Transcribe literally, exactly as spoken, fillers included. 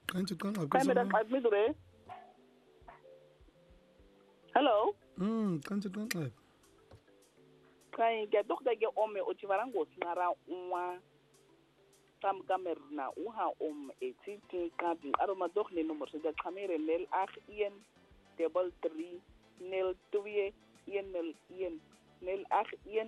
Qantje qanqa Kami dan kusama. admidure. Hello. Mm, qantje qanqa. Kai ga dok da ge ome o tivarango sinara unwa tam kamerna uha om etiti kabin aroma dok ne number so da kamere nel ach ien table three nel twee ien nel ien nel ach ien